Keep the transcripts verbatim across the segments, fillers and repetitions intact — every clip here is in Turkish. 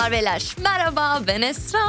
Hanımlar beyler, merhaba, ben Esra.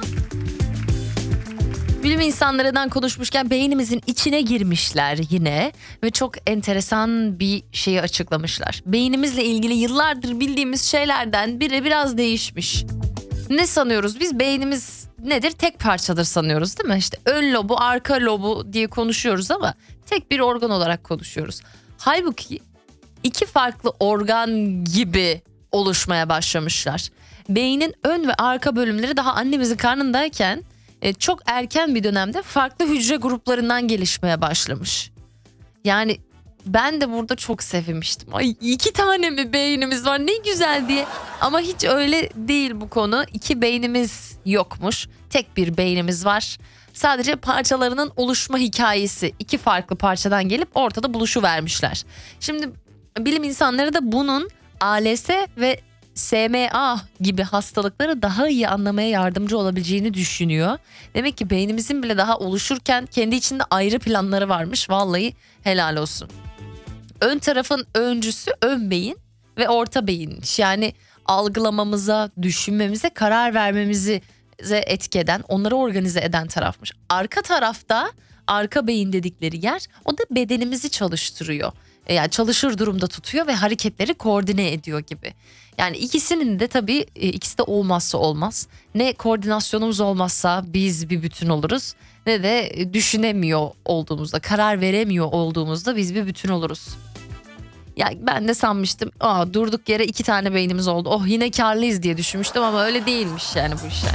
Bilim insanlarından konuşmuşken beynimizin içine girmişler yine ve çok enteresan bir şeyi açıklamışlar. Beynimizle ilgili yıllardır bildiğimiz şeylerden biri biraz değişmiş. Ne sanıyoruz biz? Beynimiz nedir? Tek parçadır sanıyoruz, değil mi? İşte ön lobu, arka lobu diye konuşuyoruz ama tek bir organ olarak konuşuyoruz. Halbuki iki farklı organ gibi oluşmaya başlamışlar. Beynin ön ve arka bölümleri daha annemizin karnındayken e, çok erken bir dönemde farklı hücre gruplarından gelişmeye başlamış. Yani ben de burada çok sevinmiştim. Ay, iki tane mi beynimiz var, ne güzel diye. Ama hiç öyle değil bu konu. İki beynimiz yokmuş. Tek bir beynimiz var. Sadece parçalarının oluşma hikayesi iki farklı parçadan gelip ortada buluşuvermişler. Şimdi bilim insanları da bunun A L S ve S M A gibi hastalıkları daha iyi anlamaya yardımcı olabileceğini düşünüyor. Demek ki beynimizin bile daha oluşurken kendi içinde ayrı planları varmış. Vallahi helal olsun. Ön tarafın öncüsü ön beyin ve orta beyinmiş. Yani algılamamıza, düşünmemize, karar vermemizi etki eden, onları organize eden tarafmış. Arka tarafta arka beyin dedikleri yer, o da bedenimizi çalıştırıyor. Yani çalışır durumda tutuyor ve hareketleri koordine ediyor gibi. Yani ikisinin de tabii ikisi de olmazsa olmaz. Ne koordinasyonumuz olmazsa biz bir bütün oluruz, ne de düşünemiyor olduğumuzda, karar veremiyor olduğumuzda biz bir bütün oluruz. Ya ben de sanmıştım, aa durduk yere iki tane beynimiz oldu, oh yine karlıyız diye düşünmüştüm ama öyle değilmiş yani bu işler.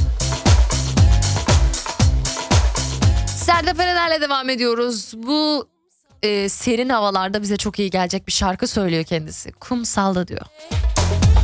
Serdar Erener'le devam ediyoruz. Bu e, serin havalarda bize çok iyi gelecek bir şarkı söylüyor kendisi. Kumsalda diyor.